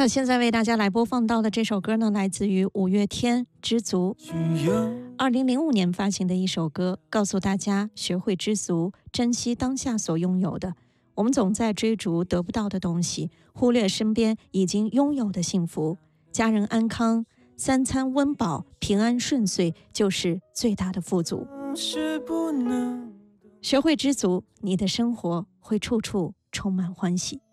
那现在为大家来播放到的这首歌呢，来自于五月天《知足》，2005年发行的一首歌，告诉大家学会知足，珍惜当下所拥有的。我们总在追逐得不到的东西，忽略身边已经拥有的幸福。家人安康，三餐温饱，平安顺遂，就是最大的富足。学会知足，你的生活会处处充满欢喜。